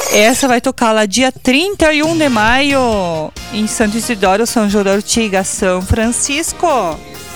Essa vai tocar lá dia 31 de maio em Santo Isidoro, São João da Ortiga, São Francisco.